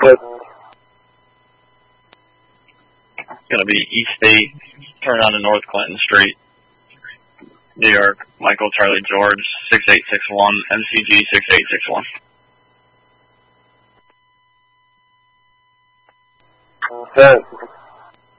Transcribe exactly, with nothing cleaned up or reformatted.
Clinton. It's going to be East eight, turn on to North Clinton Street, New York, Michael Charlie George, six eight six one, M C G six eight six one. Okay.